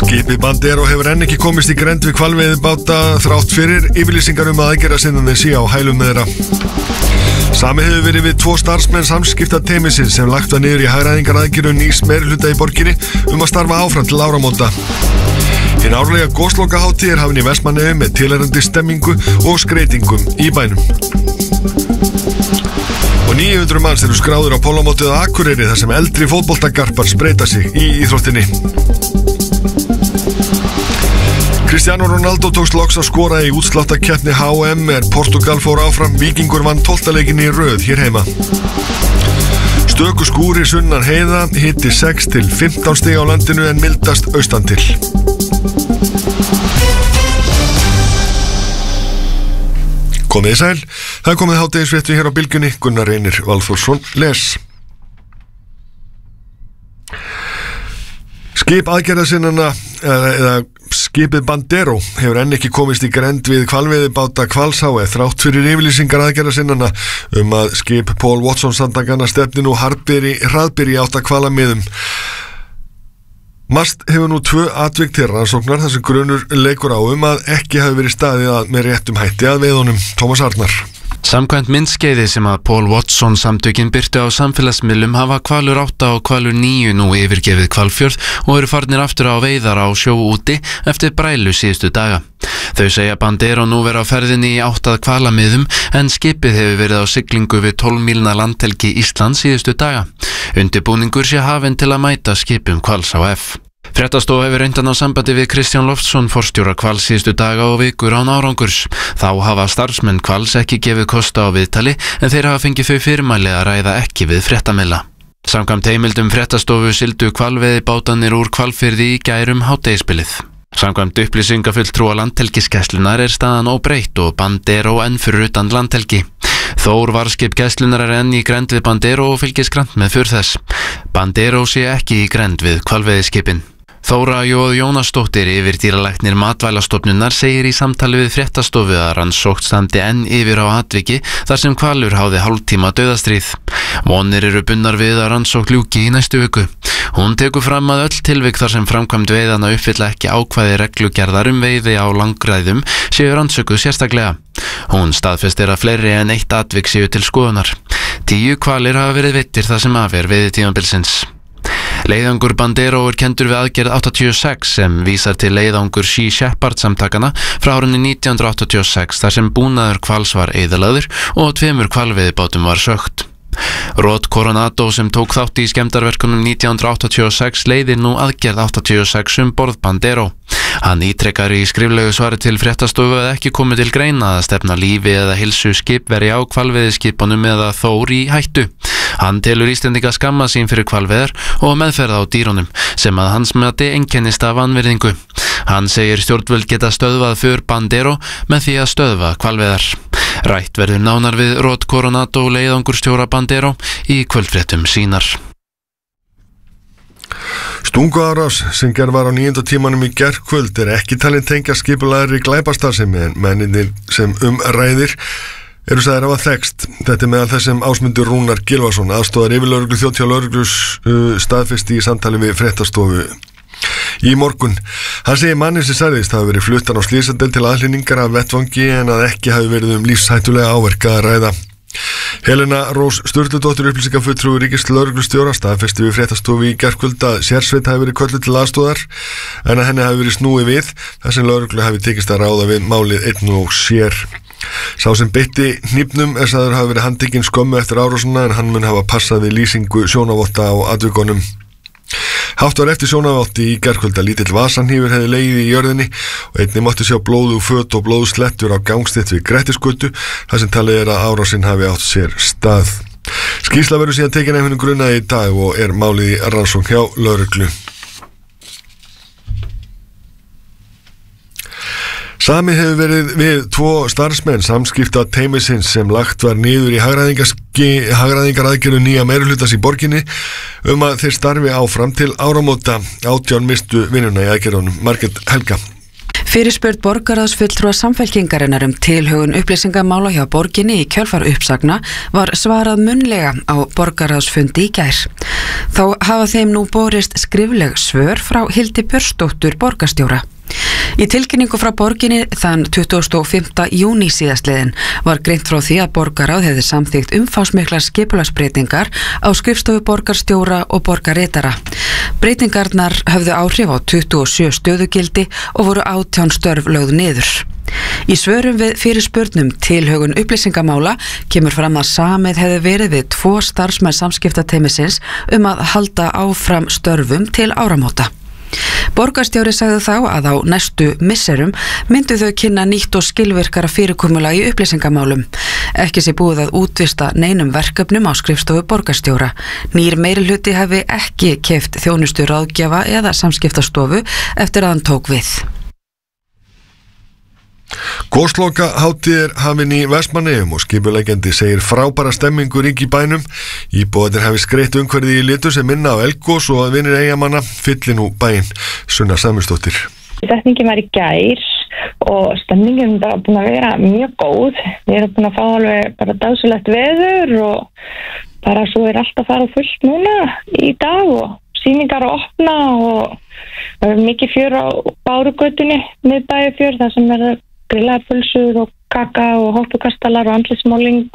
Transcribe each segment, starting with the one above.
Skipið Bandero hefur enn ekki komist í grennd við hvalveiðibáta þrátt fyrir yfirlýsingar að aðgerðasinnarnir sé á hælum með þeirra. Samið hefur verið við 2 starfsmenn samskiptateymisins sem lagt var niður í hagræðingaraðgerðum nýs meirihluta í borginni að starfa áfram til áramóta. Hinn árlega goslokahátíð hafin í Vestmannaeyjum með tilheyrandi stemmingu og skreytingum í bænum. Og 900 manns eru skráður á pólamótið á Akureyri þar sem eldri fótboltagarpar spreyta sig í íþróttinni. Cristiano Ronaldo tókst loks að skora í útsláttarkeppni HM Portugal fór áfram. Víkingur vann 12. leikinn í röð hér heima. Stöku skúrir sunnan heiða, hiti 6 til 15 stig á landinu en mildast austan til. Komið sæl, það komið hádegisfréttu hér á Bylgjunni, Gunnar Reynir Valþórsson les. Skip aðgerðasinnanna eða skipið Bandero hefur enn ekki komist í grennd við hvalveiðibáta Hvals h.f. þrátt fyrir yfirlýsingar aðgerðasinnanna að skip Paul Watson samtakanna stefni nú hraðbyri átt að hvalamiðum. MAST hefur nú 2 atvik til rannsóknar þar sem grunur leikur á að ekki hafi verið staðið að með réttum hætti að veiðunum. Tómas Arnar. Samkvæmt myndskeiði sem að Paul Watson samtökin birtu á samfélagsmiðlum hafa hvalur 8 og hvalur 9 nú yfirgefið Hvalfjörð og eru farnir aftur á veiðar á sjó úti eftir brælu síðustu daga. Þau segja Bandero nú vera á ferðinni í 8 hvalamiðum en skipið hefur verið á siglingu við 12 mílna landhelgi Íslands síðustu daga. Undirbúningur sé hafinn til að mæta skipum Hvals h.f. Fréttastofa hefur reynt að ná sambandi við Kristján Loftsson forstjóra Hvals síðustu daga og vikur án árangurs. Þá hafa starfsmenn Hvals ekki gefið kosta á viðtali en þeir hafa fengið þau fyrirmæli að ræða ekki við fréttamiðla. Samkvæmt heimildum fréttastofu sigldu hvalveiðibátarnir úr Hvalfirði í gær hádegisbilið. Samkvæmt upplýsingafulltrúa landhelgisgæslunnar staðan óbreytt og Bandero enn fyrir utan landhelgi. Þór varskip gæslunar enn í grennd við Bandero og fylgist grannt með för þess. Bandero sé ekki í grennd við hvalveiðiskipin. Þóra Jóð Jónasdóttir yfirdýralæknir Matvælastofnunar segir í samtali við fréttastofu að rannsókn standi enn yfir á atviki þar sem hvalur háði hálftíma dauðastríð. Vonir eru bundnar við að rannsókn ljúki í næstu viku. Hún tekur fram að öll tilvik þar sem framkvæmd veiðana uppfylla ekki ákvæði reglugerðar veiði á langræðum séu rannsökuð sérstaklega. Hún staðfestir að fleiri en 1 atvik séu til skoðunar. 10 hvalir hafa verið veiddir þar sem af veiðitímabilsins. Leiðangur Bandero kendur við aðgerð 86 sem vísar til leiðangur Sea Shepherd samtakana frá árinu 1986 þar sem búnaður hvals var eyðilagður og 2 hvalveiðibátum var sökkt. Rod Coronado sem tók þátt í skemmdarverkunum 1986 leiðir nú aðgerð 86 borð Bandero. Hann ítrekkar í skriflegu svari til fréttastofu að ekki komi til greina að stefna lífi eða heilsu skipverja á hvalveiðiskipunum eða Þór í hættu. Hann telur Íslendinga skamma sín fyrir hvalveiðar og meðferð á dýrunum sem að hans mati einkennist af vanvirðingu. Hann segir stjórnvöld geta stöðvað för Bandero með því að stöðva hvalveiðar. Rætt verður nánar við Rod Coronado leiðangurstjóra Bandero í kvöldfréttum sínar. Stunguárás sem gerð var á 9. tímanum í gærkvöld ekki talin tengja skipulagðri glæpastarfsemi en mennirnir sem ræðir eru sagðir hafa þekkst. Þetta meðal þess sem Ásmundur Rúnar Gylfason, aðstoðar yfirlögregluþjónn hjá lögreglu staðfesti í samtali við fréttastofu í morgun. Hann segir manni sem særðist hafi verið fluttan á slysadeild til aðhlynningar af vettvangi en að ekki hafi verið lífshættulega áverka að ræða. Helena Rós Sturludóttir upplýsingafulltrúi ríkislögreglustjóra staðfesti við fréttastofu í gærkvöld að sérsveit hafi verið kölluð til aðstoðar en að henni hafi verið snúið við þar sem lögreglu hafi tekist að ráða við málið einn og sér. Sá sem beitti hnífnum sagður hafi verið handtekinn skömmu eftir árásina en hann mun hafa passað við lýsingu sjónavotta á atvikunum. Haft var eftir sjónavotti í gærkvöld að lítill vasanhnífur hefði legið í jörðinni og einnig mátti sjá blóðu föt og blóðslettur á gangstitt við Grettisgötu þar sem talið að árásinn hafi átt sér stað. Skýrsla verður síðan tekin af hinum grunaði í dag og málið í rannsókn hjá lögreglu. Samið hefur verið við 2 starfsmenn samskiptateymisins sem lagt var niður í hagræðingaraðgerðum nýja meirihlutas í borginni að þeir starfi áfram til áramóta. 18 mistu vinnuna í aðgerðunum. Margrét Helga. Fyrirspurn borgarráðsfulltrúa Samfylkingarinnar tilhögun upplýsingamála hjá borginni í kjölfar uppsagna var svarað munnlega á borgarráðsfundi í gær. Þá hafa þeim nú borist skrifleg svör frá Hildi Björnsdóttur borgarstjóra. Í tilkynningu frá borginni þann 25. júní síðastliðinn var greint frá því að borgarráð hefði samþykkt umfangsmiklar skipulagsbreytingar á skrifstofu borgarstjóra og borgarritara. Breytingarnar höfðu áhrif á 27 stöðugildi og voru 18 störf lögð niður. Í svörum við fyrirspurnum tilhögun upplýsingamála kemur fram að samið hefði verið við 2 starfsmenn samskiptateymisins að halda áfram störfum til áramóta. Borgarstjóri sagði þá að á næstu misserum myndu þau kynna nýtt og skilvirkara fyrirkomulag í upplýsingamálum. Ekki sé búið að útvista neinum verkefnum á skrifstofu borgarstjóra. Nýr meirihluti hafi ekki keypt þjónustu ráðgjafa eða samskiptastofu eftir að hann tók við. Gosloka hátíð er hafin í Vestmannaeyjum og skipuleggjandi segir frábæra stemmingu ríki í bænum. Íbúarnir hafi skreytt umhverfið í litum sem minna á eldgos og að vinir eyjamanna fylli nú bæinn. Sunna Sæmundsdóttir. Setningin var í gær og stemningin var búin að vera mjög góð. Við erum búin að fá alveg bara dásulegt veður og bara svo allt að fara fullt núna í dag og sýningar að opna og það er mikið fjör á Bárugötunni, miðbæjarfjör, þar sem er grillaðar pulsur og kaka og hoppukastalar og andlitsmáling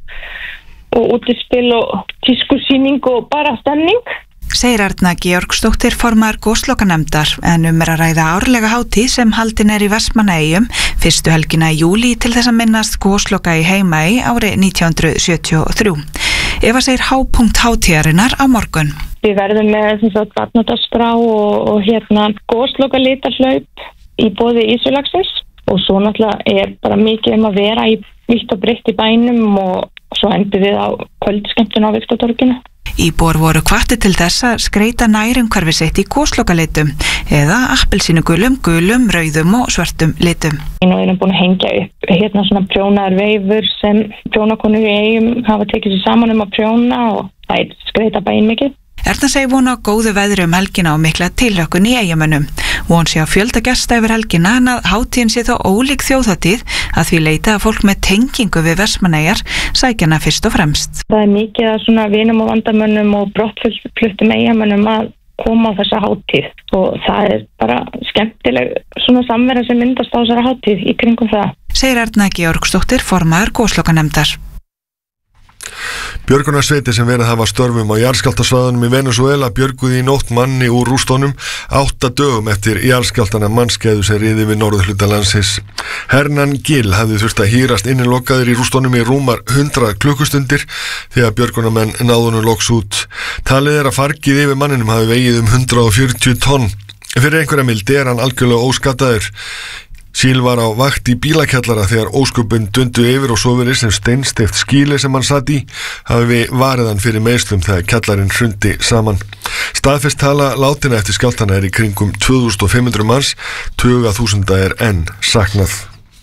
og útispil og tískusýning og bara stemning. Segir Arna Georgsdóttir formaður Goslokanefndar en er að ræða árlega hátíð sem haldin er í Vestmannaeyjum fyrstu helgina í júlí til þess að minnast Gosloka í Heimaey árið 1973. Eva segir hápunkt hátíðarinnar á morgun. Við verðum með barnadagskrá og Gosloka litarhlaup í boði Ísulagsins og svo náttúrulega er bara mikið að vera í vítt og breytt í bænum og svo endur við á kvöldskemmtun á Viktortorginu. Íbúar voru hvattir til þess að skreyta nærumhverfi sitt í Goslokalitum eða appelsínugulum, gulum, rauðum og svörtum litum. Við erum búin að hengja upp svona prjónaðar veifur sem prjónakonur í Eyjum hafa tekið sér saman að prjóna og það er skreyta bæinn mikið. Erna segir vona á góðu veðri helgina og mikla tilhlökkun í Eyjamönnum. Von sé að fjölda gesta yfir helgina en að hátíðin sé þó ólík þjóðhátíð að því leita að fólk með tengingu við Vestmannaeyjar sækjana fyrst og fremst. Það er mikið að svona vinum og vandamönnum og brottfluttum Eyjamönnum að koma á þessa hátíð og það er bara skemmtileg svona samvera sem myndast á þessara hátíð í kringum það. Segir Arna Georgsdóttir formaður Goslokanefndar. Björgunarsveitir sem verið hafa störfum á jarðskjálftasvæðunum í Venezuela björguðu í nótt manni úr rústunum 8 dögum eftir jarðskjálftana mannskæðu sem riði við norðurhluta landsins. Hernan Gil hafði þurft að hírast innilokaður í rústunum í rúmar 100 klukkustundir þegar björgunarmenn náðunum loks út. Talið er að fargið yfir manninum hafi vegið 140 tonn. Fyrir einhverja mildi er hann algjörlega óskaddaður. Síl var á vakt í bílakjallara þegar ósköpun dundu yfir og svo verið sem steinsteypt skýli sem hann satt í hafi varið hann fyrir meiðslum þegar kjallarinn hrundi saman. Staðfest tala látinna eftir skjálftana er í kringum 2500 manns, 20.000 er enn saknað.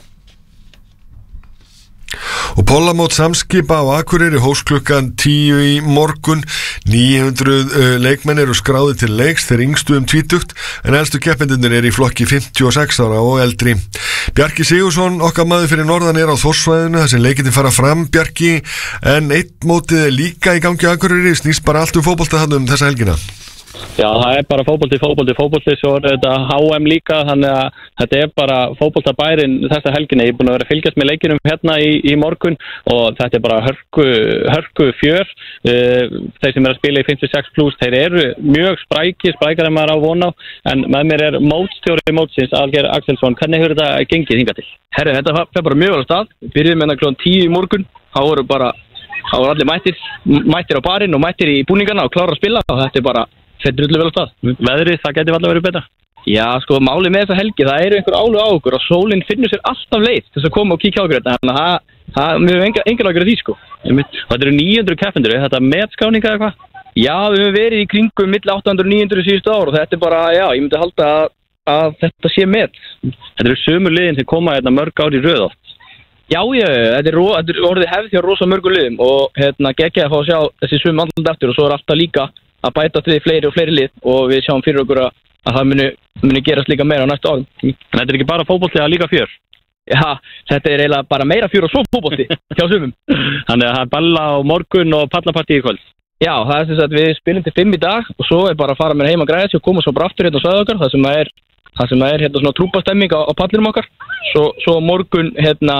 Og pólamót samskipa á Akureyri hófst klukkan 10 í morgun. 900 leikmenn eru skráðir til leiks, þeir yngstu 20 en elstu keppendurnir eru í flokki 56 ára og eldri. Bjarki Sigursson, okkar maður fyrir norðan, er á Þórssvæðinu þar sem leikirnir fara fram. Bjarki, en eitt mótið er líka í gangi á Akureyri, snýst bara allt fótbolta þarna þessa helgina. Já, það er bara fótbolti, svo er þetta HM líka, þannig að þetta er bara fótboltabærin þessa helgina. Ég er búin að vera að fylgjast með leikinum hérna í morgun og þetta er bara hörku fjör. Þeir sem er að spila í 56+, þeir eru mjög sprækar en maður á von á, en með mér er mótstjóri mótsins, Algeir Axelsson. Hvernig hefur þetta gengið hingað til? Herri, þetta fer bara mjög vel á stað. Við byrjuðum með klukkan 10 í morgun, þá voru allir mættir á barinn og mættir í búningana og klára að spila og þetta er bara drullu vel á stað. Veðrið, það geti alltaf verið betra. Já, málið með þessa helgi, það eru einhver álu á okkur og sólinn finnur sér alltaf leið til þess að koma og kíkja á okkur þetta. Þannig að við höfum engan ágjörð af því, Þetta eru 900 keppendur, þetta metskráninga eða hvað? Já, við höfum verið í kringum milli 800 og 900 síðustu ár og þetta er bara, já, ég myndi halda að þetta sé met. Þetta eru sömu liðin sem koma hérna mörg ár í röð oft. Já, þetta er orðið hefð hjá rosa mörgum liðum og geggjað að fá að sjá þessi sömu andlandi eftir og svo er alltaf líka að bæta við fleiri og fleiri lið og við sjáum fyrir okkur að það muni gerast líka meira á næstu árum. En þetta ekki bara fótbolti, það líka fjör? Já, þetta eiginlega bara meira fjör og svo fótbolti hjá sumum. Þannig að það balla á morgun og pallapartí í kvöld? Já, það sem sagt við spilum til 5 í dag og svo bara að fara með heim að græða sig og koma svo bara aftur hérna á svæðið okkar, það sem er hérna svona trúpastemming á pallinum okkar. Svo morgun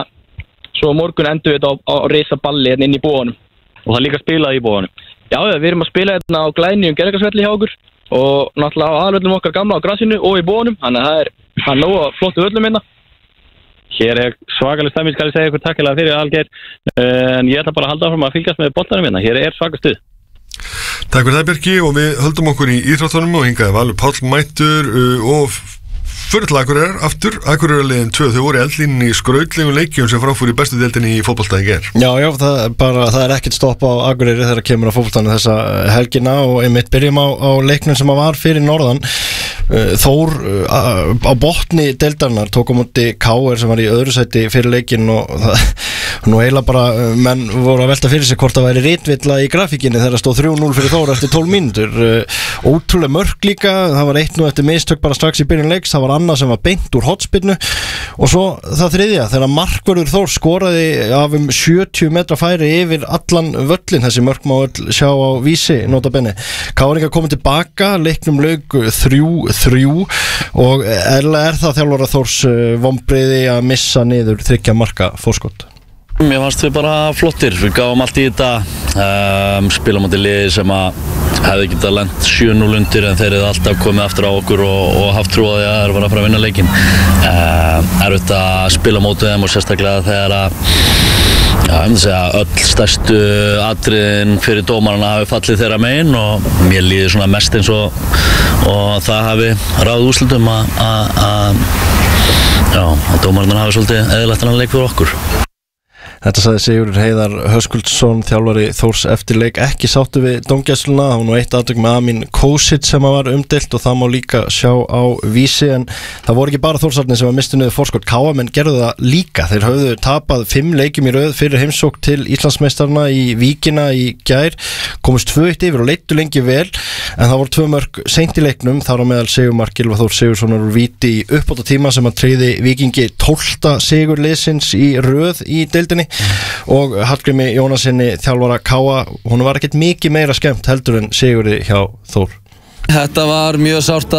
endur við þetta á risaballi hérna inn í búanum. Og það líka spilað í búanum? Já, við erum að spila hérna á Glæni Gerðingarsvelli hjá okkur og náttúrulega á aðalvöllum okkar gamla á grassinu og í búanum, þannig að það er nógu flottu völlum hérna. Hér svakaleg stemming, skal ég segja ykkur takkilega fyrir Algeir, en ég ætla bara að halda áfram að fylgjast með boltanum hérna, hér svaka stuð. Takk fyrir það Bjarki og við höldum okkur í íþróttunum og hingaði Valur Páll mættur og fyrir til Akureyrar aftur, Akureyrarliðin 2, þau voru eldlínin í skrautlegum leikjum sem framfór í bestu deildinni í fótbolta í gær. Já, það er ekkert stopp á Akureyri þegar kemur á fótboltanum þessa helgina og einmitt byrjum á leiknum sem var fyrir norðan. Þór á botni deildarinnar tók á móti KR sem var í öðru sæti fyrir leikinn og nú eiginlega bara menn voru að velta fyrir sig hvort það væri ritvilla í grafíkinni þegar það stóð 3-0 fyrir Þór eftir 12 mínútur. Ótrúlega mörk líka, það var 1-0 eftir mistök bara strax í byrjun leiks, það var annað sem var beint úr hotspinnu og svo það þriðja þegar markvörður Þór skoraði af 70 metra færi yfir allan völlin, þessi mörk má öll sjá á Vísi nota benni. Káringar komið tilbaka, leiknum lauk 3-3 og er það þjálfara Þórs vonbrigði að missa niður 3 marka fórskot? Mér fannst við bara flottir, við gáum allt í þetta, spilum á til liði sem að hefði getað lent 7-0 undir en þeir hefði alltaf komið aftur á okkur og haft trú á því að þeir var að fara að vinna leikinn. Erfitt að spila mótið þeim og sérstaklega þegar að öll stærstu atriðin fyrir dómarana hafi fallið þeirra megin og mér líður svona mest eins og það hafi ráðið úrslitum að dómarana hafi svolítið eðlilegt þennan leik fyrir okkur. Þetta sagði Sigurður Heiðar Höskuldsson, þjálfari Þórs eftir leik, ekki sáttu við dómgæsluna. Það var nú eitt atvik með Amin Kosic sem var umdeilt og það má líka sjá á Vísi, en það voru ekki bara Þórsarnir sem var mistið niður fórskot. KM gerðu það líka, þeir höfðu tapað 5 leikjum í röð fyrir heimsókn til Íslandsmeistarana í Víkina í gær, komust 2-1 yfir og leittu lengi vel, en það voru 2 mörk seint í leiknum, þar á meðal sigurmark Gylfa Þór Sigurðssonar úr víti í uppbótartíma sem að tryggði Víkingi 12. sigur liðsins í röð í deildinni. Og Hallgrími Jónasinni þjálfara Káa, hún var ekkert mikið meira skemmt heldur en sigurði hjá Þór. Þetta var mjög sárt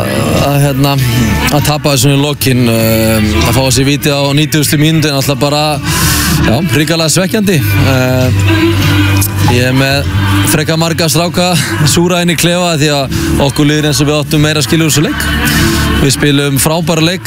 að tapa þessu í lokin, að fá þessi víti á 90. mínútu en alltaf bara hrikalega svekkjandi. Ég með frekar marga stráka súra inn í klefa því að okkur líður eins og við áttum meira skilur þessu leik. Við spilum frábæra leik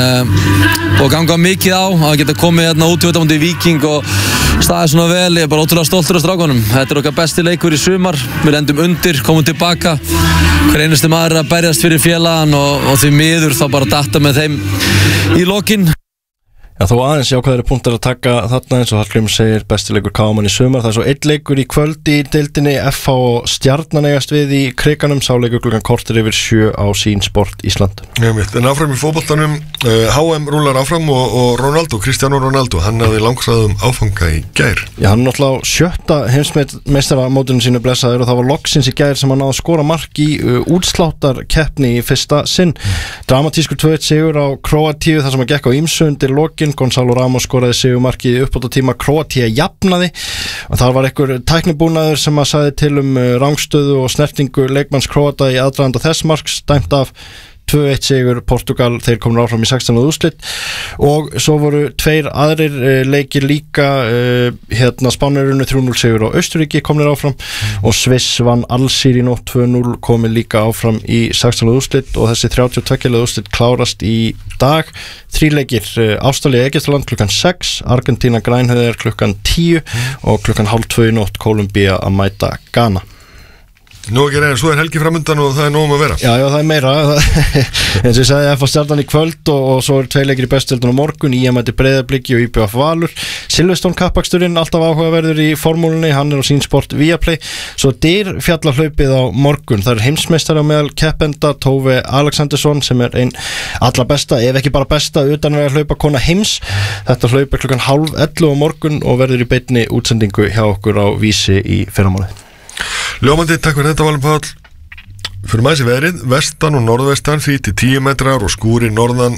og ganga mikið á að geta komið út í móti Víking og staðið svona vel. Ég er bara ótrúlega stoltur af strákunum. Þetta er okkar besti leikur í sumar. Við lendum undir, komum tilbaka. Hver einasti maður er að berjast fyrir félagann og því miður þá bara datta með þeim í lokin. Já, þó aðeins jákvæðari punktar að taka þarna eins og Hallgrímur segir besti leikur KM í sumar. Það er svo 1 leikur í kvöld í deildinni, FH og Stjarnan eigast við í Krikanum, sáleikur klukkan korter yfir 7 á Sín Sport Ísland. Já, mitt, en áfram í fótboltanum, HM rúlar áfram og Ronaldo, Cristiano Ronaldo, hann hafði langsaðum áfanga í gær. Já, hann náttúrulega á 7. heimsmeistaramótinu sínu blessaður og það var loksins í gær sem hann náði að skora mark í útsláttarkeppni í fyrsta sinn. Dramatískur 2-1 sigur á Króatíu þar sem hann gekk á ýmsu undir lokin. Gonzalo Ramos skoraði sigurmarkið í uppbótartíma, Króatía jafnaði og það var einhver tæknibúnaður sem að sagði til rangstöðu og snertingu leikmanns Króata í aðdraganda þess marks, dæmt af 2-1 sigur Portugal, þeir komur áfram í 16. úrslit og svo voru 2 aðrir leikir líka, Spánverjunni 3-0 sigur og Austurríki komnir áfram og Sviss vann Alsír í nótt 2-0, komið líka áfram í 16. úrslit og þessi 32. úrslit klárast í dag. 3 leikir, Ástralía Egyptaland klukkan 6, Argentína Grænhöðir klukkan 10 og klukkan 1:30 í nótt Kólumbía að mæta Ghana. Nú ekki reyna, svo helgi framundan og það nóg að vera. Já, það er meira eins og ég sagði, FH Stjarnan í kvöld og svo 2 leikir í bestudeildinni á morgun, IM mætir Breiðabliki og IBF Valur. Silveston kappaksturinn alltaf áhugaverður í formúlunni, hann er á Sín Sport Viaplay. Svo dyr fjallahlaupið á morgun, það er heimsmeistari á meðal keppenda Tove Alexandersson sem er einn allra besta, ef ekki bara besta utanvega hlaupakona heims. Þetta hlaup er klukkan 10:30 á morgun og verður í beinni útsendingu hjá okkur á Vísi í fyrramálið. Ljómandi, takk fyrir þetta Valur Páll. Fyrir maður sér veðrið, vestan og norðvestan 3-10 metrar og skúri norðan